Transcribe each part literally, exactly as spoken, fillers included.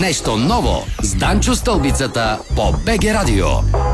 Нещо ново с Данчо Стълбицата по БГ Радио.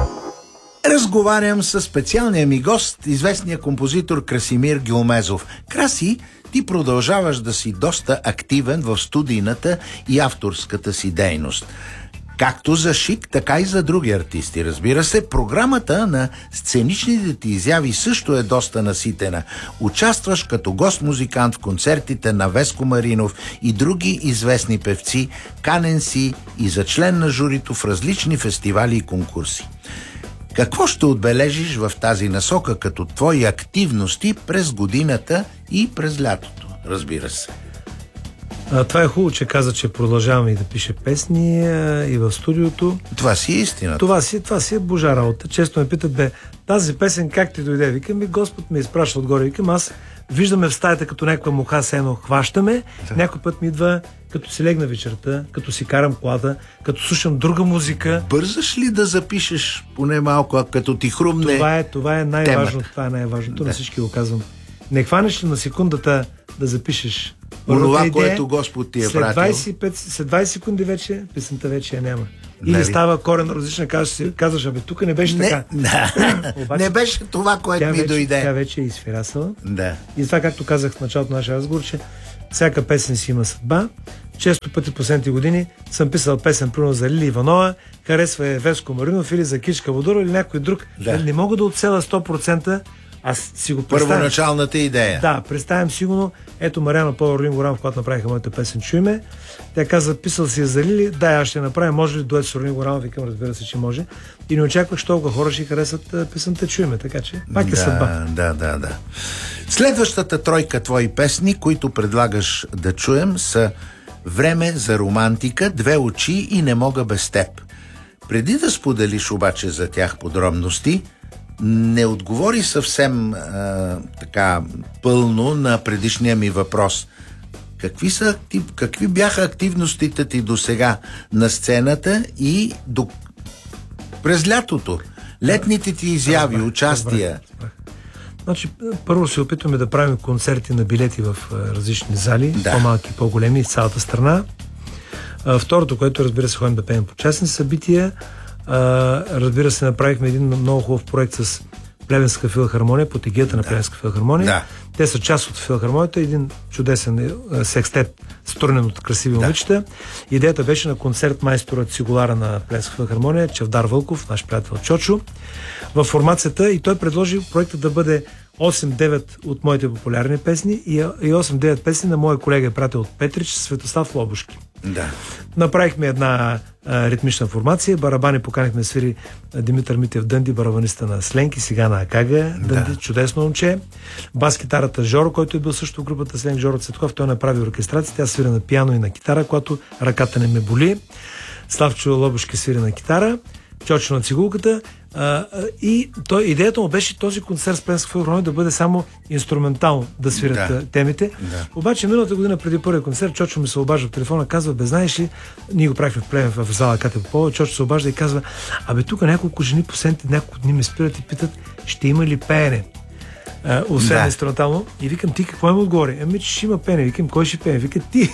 Разговарям с специалния ми гост, известния композитор Красимир Гюлмезов. Краси, ти продължаваш да си доста активен в студийната и авторската си дейност. Както за Шик, така и за други артисти. Разбира се, програмата на сценичните ти изяви също е доста наситена. Участваш като гост-музикант в концертите на Веско Маринов и други известни певци, канен си и за член на журито в различни фестивали и конкурси. Какво ще отбележиш в тази насока като твои активности през годината и през лятото, разбира се? А, това е хубаво, че каза, че продължаваме и да пише песни а, и в студиото. Това си е истината. Това си, това си е божа работа. Често ме питат, бе, тази песен как ти дойде? Викам, и Господ ме изпраща отгоре. Викам, аз виждаме в стаята като някаква муха, сено хващаме. Да. Някой път ми идва, като си легна вечерта, като си карам колата, като слушам друга музика. Бързаш ли да запишеш поне малко, като ти хрумне? Това е, това е най-важно. Това е най-важното. Да. На всички го казвам. Не хванеш ли на секундата да запишеш онова, което Господ ти е след пратил? двайсет и пет, след двайсет секунди вече песента вече я няма. Или Нали? става коренно различна, казваш, казваш, абе, тук не беше не, така. Да. Обаче, не беше това, което ми вече, дойде. Тя вече е изфирасала. Да. И това, както казах в началото на нашия разговор, че всяка песен си има съдба. Често пъти последните години съм писал песен, примерно за Лили Иванова, харесва е Веско Маринов или за Кичка Водора или някой друг. Да. Не мога да оцеля сто процента. Аз си го представям. Първоначалната идея. Да, представям сигурно. Ето Мариана Павлова Горанов, когато направиха моята песен "Чуйме", тя каза, писал си я за Лили, да, аз ще направя, може ли дует с Орлин Горанов? Викам, разбира се, че може. И не очаквах, че толкова хора ще харесат песента "Чуйме", така че пак е да, съдба. Да, да, да. Следващата тройка твои песни, които предлагаш да чуем, са "Време за романтика", "Две очи" и "Не мога без теб". Преди да споделиш обаче за тях подробности, не отговори съвсем а, така пълно на предишния ми въпрос. Какви, са актив... Какви бяха активностите ти до сега на сцената и до... през лятото? Летните ти изяви, разбрах, участия? Разбрах, разбрах. Значи, първо се опитваме да правим концерти на билети в а, различни зали, да. По-малки, по-големи, в цялата страна. А, второто, което разбира се, ходим да пеем по частни събития. Uh, разбира се, направихме един много хубав проект с Плевенска филхармония, под егидата на да. Плевенска филхармония. Да. Те са част от филхармонията, един чудесен uh, секстет, струнен от красиви да. момичета. Идеята беше на концерт майстора цигулара на Плевенска филхармония, Чавдар Вълков, наш приятел Чочо, в формацията, и той предложи проектът да бъде осем-девет от моите популярни песни и осем-девет песни на моя колега и приятел от Петрич, Светослав Лобушки. Да. Направихме една а, ритмична формация. Барабани поканихме свири Димитър Митев Дънди, барабаниста на Сленки, сега на Акага Дънди, да. Чудесно момче. Бас-китарата Жоро, който е бил също в групата Сленк, Жоро Цветков, той направи оркестрация. Тя свири на пиано и на китара, когато ръката не ме боли. Славчо Лобушки свири на китара, Чочо на цигулката. А, и той, идеята му беше този концерт с Плевенска филхармония да бъде само инструментално да свирят да. темите. Да. Обаче миналата година преди първия концерт Чочо ми се обажда в телефона, казва, бе, знаеш ли, ние го правихме в Плевен в зала Катя Попова, Чочо се обажда и казва, абе, тук няколко жени последните няколко дни ме спират и питат, ще има ли пеене? Uh, освен да. инструментално. И викам, ти какво им отговори? Ами, че ще има пеене. Викам, кой ще пее? Вика, ти.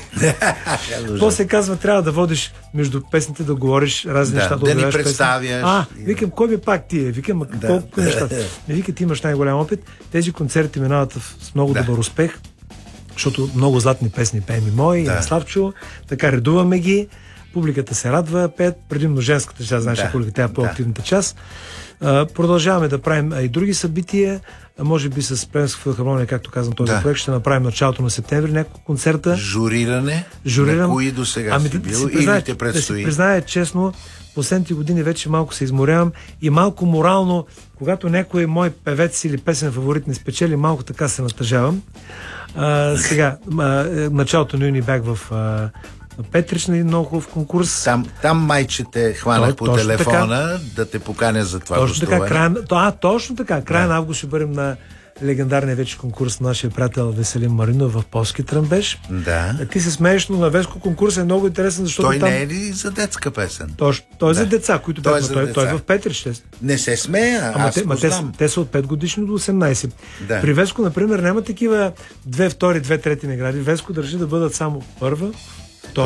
После казва, трябва да водиш между песните, да говориш разни да, неща. Да, да ни представяш. А, викам, кой би пак ти е? Викам, да. колко неща. Не, вика, ти имаш най-голям опит. Тези концерти минават с много да. добър успех, защото много златни песни пеем и мои, да. и на Славчо. Така редуваме ги. Публиката се радва, пеят, предимно женската част, знаеш, да. публика, тя е по-активната да. част. Uh, продължаваме да правим и други събития. Може би с Плевенска филхармония, както казвам, този да. проект ще направим началото на септември няколко концерта. Журиране? Журирам. На кои до сега ами, си да, бил си или призная, те предстои? Да си призная честно, последните години вече малко се изморявам и малко морално, когато някой мой певец или песен фаворит не спечели, малко така се натъжавам. Uh, сега, uh, началото на юни бях в uh, Петрич на един много хубав конкурс. Там, там майче те хванах то, по телефона така, да те поканя за това точно гостуване. Така, край, а, точно така. Края да. на август ще бъдем на легендарния вече конкурс на нашия приятел Веселин Маринов в Полски Тръмбеж. Да. Ти се смееш, но на Веско конкурс е много интересен, защото той там... не е ли за детска песен? Точно. Той е да. за деца, които той, бяха, той, той е в Петрич. Не се смея, Ама аз те, го те, знам. Те са от пет годишни до осемнайсет. Да. При Веско, например, няма такива две втори, две трети награди. Веско държи да бъдат само първа, втора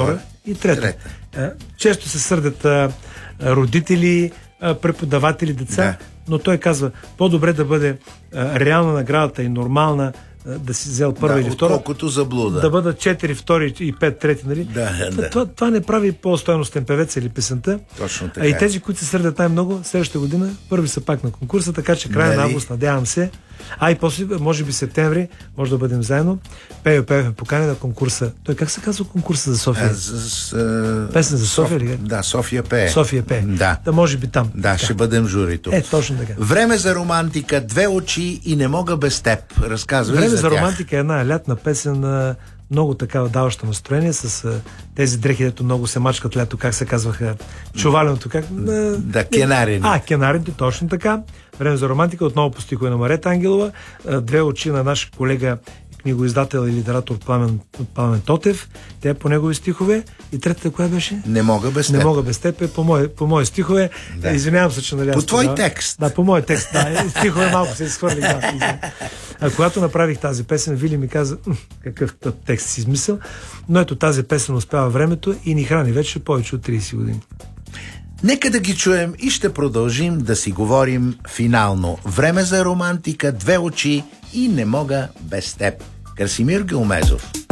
И трето, Трета. а, често се сърдят а, а, родители, а, преподаватели, деца, Да. но той казва, по-добре да бъде а, реална наградата и нормална, а, да си взел първа Да, или втора, отколкото заблуда. да бъдат четири втори и пет трети, нали? Да, да. Това, това не прави по-стойностен певец или песента. Точно така А и е. тези, които се сърдят най-много, следващата година първи са пак на конкурса, така че края на Нали? август, надявам се. А и после, може би септември, може да бъдем заедно. Пейо Пеев ме покани на конкурса. Той как се казва конкурса за София? А, с, с, а, Песен за София ли? Да, София пее. София Пее. Да. Да, може би там. Да, Така. ще бъдем журито. Е, точно така. Време за романтика, две очи и не мога без теб. Разказвай Време за, за тях. романтика е една лятна песен, а, много такава даваща настроение, с а, тези дрехи, дето много се мачкат лято, как се казваха, чуваленото, как... а, Да, кенарени. А, кенарените, точно така. Време за романтика, отново по стихове на Марета Ангелова, а, две очи на наш колега, книгоиздател и литератор Пламен, Пламен Тотев, тя е по негови стихове. И третата, коя беше? Не мога без Не теб. мога без теб, е по мои, по мои стихове. Да. Извинявам се, че нали аз По твой тогава- текст. Да, по мой текст, да. Е, стихове малко се изхвърлих. Да, извинявам. А когато направих тази песен, Вили ми каза, «М, какъв тъп текст си измислил, но ето тази песен успява времето и ни храни вече повече от трийсет години. Нека да ги чуем и ще продължим да си говорим финално. Време за романтика, две очи и не мога без теб. Красимир Гюлмезов.